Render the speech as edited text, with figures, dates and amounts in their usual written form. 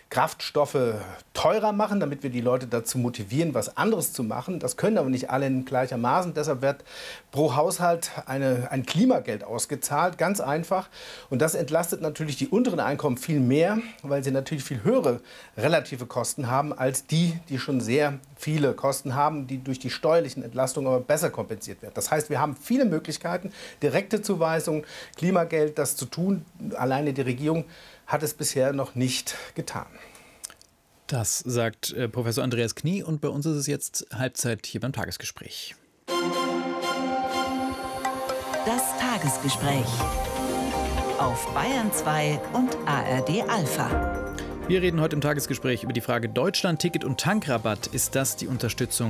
Kraftstoffe teurer machen, damit wir die Leute dazu motivieren, was anderes zu machen. Das können aber nicht alle in gleichermaßen. Deshalb wird pro Haushalt ein Klimageld ausgezahlt, ganz einfach. Und das entlastet natürlich die unteren Einkommen viel mehr, weil sie natürlich viel höhere relative Kosten haben als die, die schon sehr viele Kosten haben, die durch die steuerlichen Entlastungen aber besser kompensiert werden. Das heißt, wir haben viele Möglichkeiten, direkte Zuweisungen, Klimageld, das zu tun. Alleine die Regierung hat es bisher noch nicht getan. Das sagt Professor Andreas Knie, und bei uns ist es jetzt Halbzeit hier beim Tagesgespräch. Das Tagesgespräch auf Bayern 2 und ARD Alpha. Wir reden heute im Tagesgespräch über die Frage Deutschland-Ticket und Tankrabatt. Ist das die Unterstützung